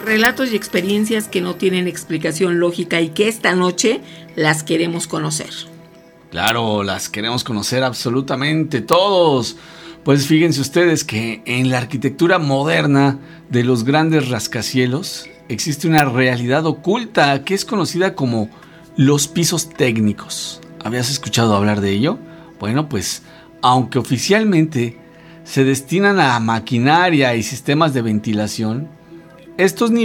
Relatos y experiencias que no tienen explicación lógica y que esta noche las queremos conocer. Claro, las queremos conocer absolutamente todos. Pues fíjense ustedes que en la arquitectura moderna de los grandes rascacielos existe una realidad oculta que es conocida como los pisos técnicos. ¿Habías escuchado hablar de ello? Bueno, pues aunque oficialmente se destinan a maquinaria y sistemas de ventilación, estos